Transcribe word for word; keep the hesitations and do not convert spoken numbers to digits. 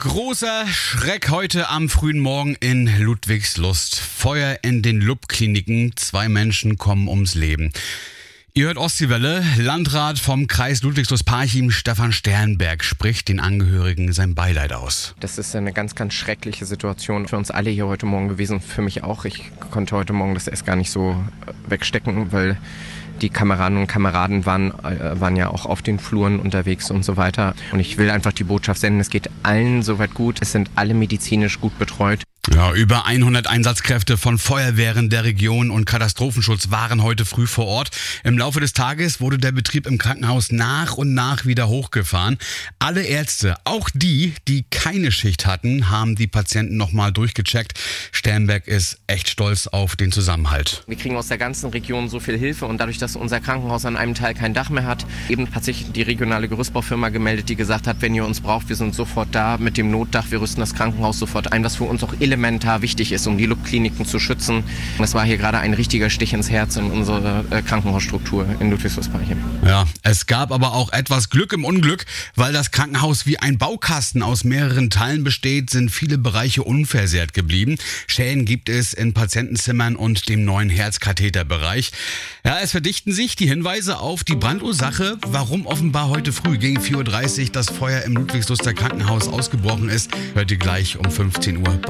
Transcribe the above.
Großer Schreck heute am frühen Morgen in Ludwigslust. Feuer in den L U B-Kliniken. Zwei Menschen kommen ums Leben. Ihr hört Ostseewelle. Landrat vom Kreis Ludwigslust-Parchim, Stefan Sternberg, spricht den Angehörigen sein Beileid aus. Das ist eine ganz, ganz schreckliche Situation für uns alle hier heute Morgen gewesen. Für mich auch. Ich konnte heute Morgen das erst gar nicht so wegstecken, weil die Kameraden und Kameraden waren, äh, waren ja auch auf den Fluren unterwegs und so weiter. Und ich will einfach die Botschaft senden, es geht allen soweit gut. Es sind alle medizinisch gut betreut. Ja, über hundert Einsatzkräfte von Feuerwehren der Region und Katastrophenschutz waren heute früh vor Ort. Im Laufe des Tages wurde der Betrieb im Krankenhaus nach und nach wieder hochgefahren. Alle Ärzte, auch die, die keine Schicht hatten, haben die Patienten nochmal durchgecheckt. Sternberg ist echt stolz auf den Zusammenhalt. Wir kriegen aus der ganzen Region so viel Hilfe und dadurch, dass unser Krankenhaus an einem Teil kein Dach mehr hat, eben hat sich die regionale Gerüstbaufirma gemeldet, die gesagt hat, wenn ihr uns braucht, wir sind sofort da mit dem Notdach, wir rüsten das Krankenhaus sofort ein, was für uns auch elementar wichtig ist, um die L U B-Kliniken zu schützen. Das war hier gerade ein richtiger Stich ins Herz in unsere äh, Krankenhausstruktur in Ludwigslust-Parchim. Ja, es gab aber auch etwas Glück im Unglück, weil das Krankenhaus wie ein Baukasten aus mehreren Teilen besteht, sind viele Bereiche unversehrt geblieben. Schäden gibt es in Patientenzimmern und dem neuen Herzkatheterbereich. Ja, es verdichten sich die Hinweise auf die Brandursache, warum offenbar heute früh gegen vier Uhr dreißig das Feuer im Ludwigsluster Krankenhaus ausgebrochen ist. Hört ihr gleich um fünfzehn Uhr.